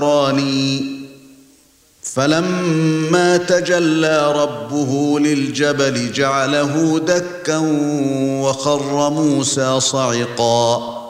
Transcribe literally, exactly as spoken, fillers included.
يراني فلما تجلى ربه للجبل جعله دكا وخر موسى صعقا